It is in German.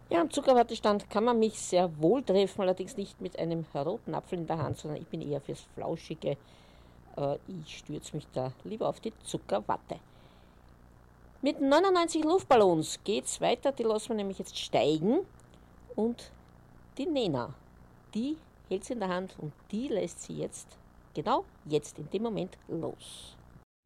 Ja, am Zuckerwattestand kann man mich sehr wohl treffen, allerdings nicht mit einem roten Apfel in der Hand, sondern ich bin eher fürs Flauschige. Ich stürze mich da lieber auf die Zuckerwatte. Mit 99 Luftballons geht's weiter, die lassen wir nämlich jetzt steigen. Und die Nena, die hält sie in der Hand und die lässt sie jetzt, genau jetzt in dem Moment los.